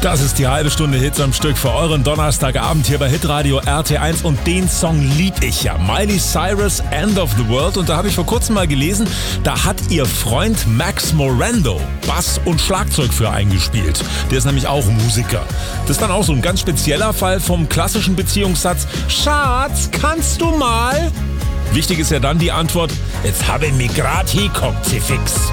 Das ist die halbe Stunde Hits am Stück für euren Donnerstagabend hier bei Hitradio RT1 und den Song lieb ich ja. Miley Cyrus, End of the World, und da habe ich vor kurzem mal gelesen, da hat ihr Freund Max Morando Bass und Schlagzeug für eingespielt. Der ist nämlich auch Musiker. Das ist dann auch so ein ganz spezieller Fall vom klassischen Beziehungssatz: Schatz, kannst du mal? Wichtig ist ja dann die Antwort: Jetzt habe ich mich grad hingekommen, Sie fix.